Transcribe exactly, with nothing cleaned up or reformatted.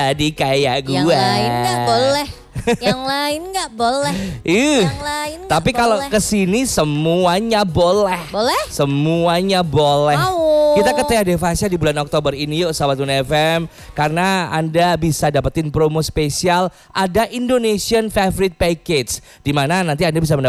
Jadi kayak gue. Yang lain nggak boleh. Yang lain nggak boleh. Ih, Yang lain nggak tapi kalau boleh. kesini semuanya boleh. Boleh? Semuanya boleh. Mau. Kita ke Tia Devasya di bulan Oktober ini yuk sahabat Una F M. Karena Anda bisa dapetin promo spesial. Ada Indonesian Favorite Package. Di mana nanti Anda bisa mendapatkan